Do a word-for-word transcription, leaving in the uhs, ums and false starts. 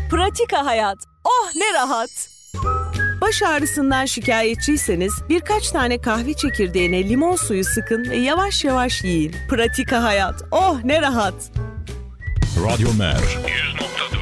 Pratika Hayat. Oh ne rahat. Baş ağrısından şikayetçiyseniz birkaç tane kahve çekirdeğine limon suyu sıkın ve yavaş yavaş yiyin. Pratika Hayat. Oh ne rahat. Radyo Mer